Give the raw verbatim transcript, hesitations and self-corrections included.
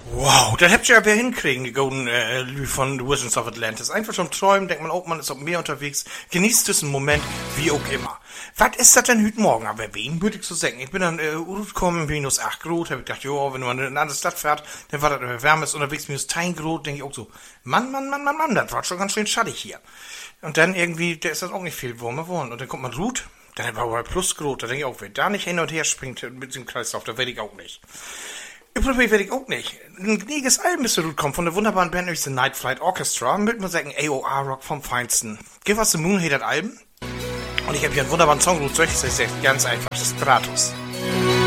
Wow, das habt ihr ja wieder hinkriegen, die Golden äh, Lü von The Wizards of Atlantis. Einfach schon träumen, denkt man, oh, man ist auf dem Meer unterwegs, genießt diesen Moment, wie auch immer. Was ist das denn heute Morgen? Aber wen würde ich so sagen? Ich bin dann äh, gekommen, minus acht Grad, hab ich gedacht, jo, wenn man in eine andere Stadt fährt, dann war das äh, wärmer, ist unterwegs, minus zehn Grad, denke ich auch so, Mann, Mann, Mann, Mann, Mann, das war schon ganz schön schattig hier. Und dann irgendwie, der ist das auch nicht viel warmer geworden. Und dann kommt man Rut, dann war bei Plusgrad, da denke ich auch, wer da nicht hin und her springt mit dem Kreislauf, da werde ich auch nicht. Übrigens werde ich auch nicht. Ein gnädiges Album müsste gut kommen von der wunderbaren Band, nämlich The Night Flight Orchestra, mit mir sagen A O R-Rock vom Feinsten. Give Us the Moon, hey, das Album. Und ich habe hier einen wunderbaren Song, das ist ganz einfach, das ist Stratus.